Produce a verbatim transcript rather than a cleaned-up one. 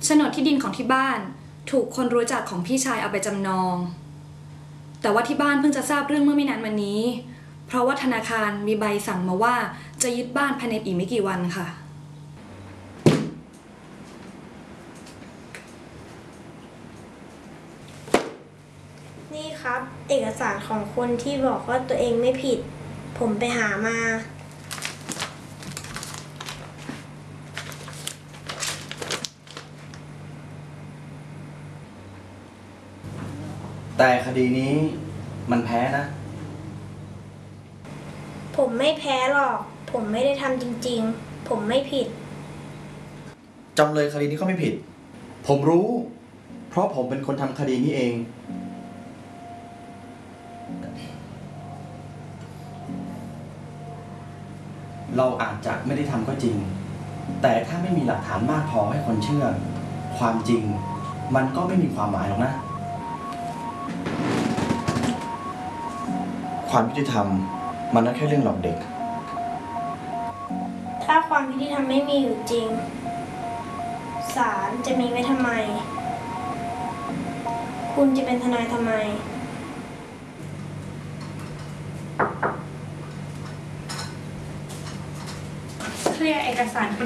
โฉนดที่ดินของที่บ้านถูกคนรู้จักของพี่ชายเอาไปจำนองแต่ว่าที่บ้านเพิ่งจะทราบเรื่องเมื่อไม่นานมานี้เพราะว่าธนาคารมีใบสั่งมาว่าจะยึดบ้านภายในอีกไม่กี่วันค่ะนี่ครับเอกสารของคนที่บอกว่าตัวเองไม่ผิดผมไปหามาแต่คดีนี้มันแพ้นะผมไม่แพ้หรอกผมไม่ได้ทำจริงๆผมไม่ผิดจำเลยคดีนี้เขาไม่ผิดผมรู้ เพราะผมเป็นคนทำคดีนี้เองเราอาจจะไม่ได้ทำก็จริงแต่ถ้าไม่มีหลักฐานมากพอให้คนเชื่อความจริงมันก็ไม่มีความหมายหรอกนะความยุติธรรมมันไม่แค่เรื่องหลอกเด็กถ้าความยุติธรรมไม่มีอยู่จริงศาลจะมีไว้ทำไมคุณจะเป็นทนายทำไมเคลียร์เอกสาร